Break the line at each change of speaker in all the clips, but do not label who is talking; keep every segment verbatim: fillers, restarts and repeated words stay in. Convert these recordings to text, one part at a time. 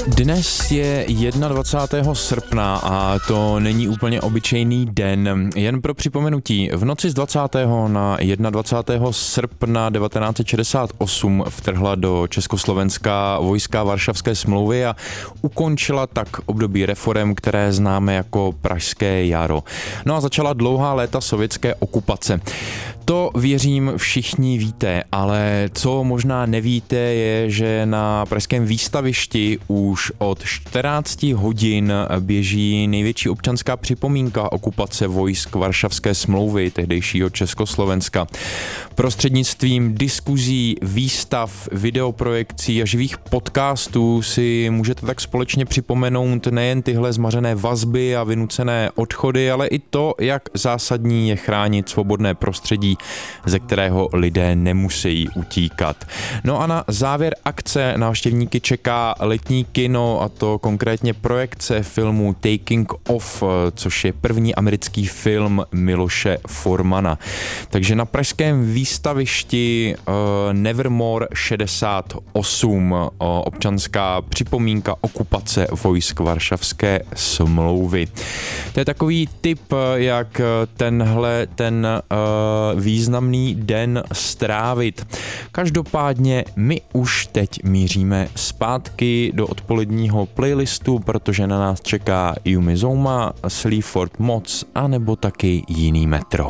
Dnes je dvacátého prvního srpna a to není úplně obyčejný den. Jen pro připomenutí, v noci z dvacátého na dvacátého prvního srpna devatenáct set šedesát osm vtrhla do Československa vojska Varšavské smlouvy a ukončila tak období reforem, které známe jako Pražské jaro. No a začala dlouhá léta sovětské okupace. To věřím všichni víte, ale co možná nevíte je, že na pražském výstavišti už od čtrnáct hodin běží největší občanská připomínka okupace vojsk Varšavské smlouvy tehdejšího Československa. Prostřednictvím diskuzí, výstav, videoprojekcí a živých podcastů si můžete tak společně připomenout nejen tyhle zmařené vazby a vynucené odchody, ale i to, jak zásadní je chránit svobodné prostředí, ze kterého lidé nemusí utíkat. No a na závěr akce návštěvníky čeká letní kino, a to konkrétně projekce filmu Taking Off, což je první americký film Miloše Formana. Takže na pražském výstavišti uh, Nevermore šedesát osm, uh, občanská připomínka okupace vojsk Varšavské smlouvy. To je takový tip, jak tenhle ten uh, významný den strávit. Každopádně my už teď míříme zpátky do odpoledního playlistu, protože na nás čeká Yumi Zouma, Sleaford Moc a nebo taky jiný metro.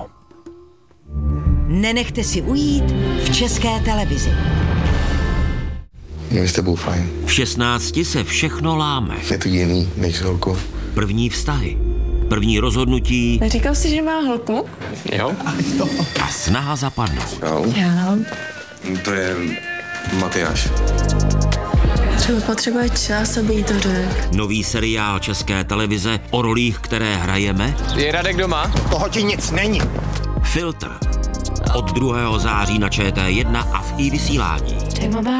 Nenechte si ujít v České televizi.
Je s tebou fajn.
V šestnácti se všechno láme.
Je to jiný než s holkou.
První vztahy, první rozhodnutí.
Neříkal jsi, že má holku?
Jo?
A snaha zapadnout.
Jo.
Já.
To je Matyáš.
Třeba potřebuje čas, aby jí to řekl.
Nový seriál České televize o rolích, které hrajeme.
Je Radek doma?
Toho ti nic není.
Filtr. Od druhého září na Č T jedna a v i vysílání.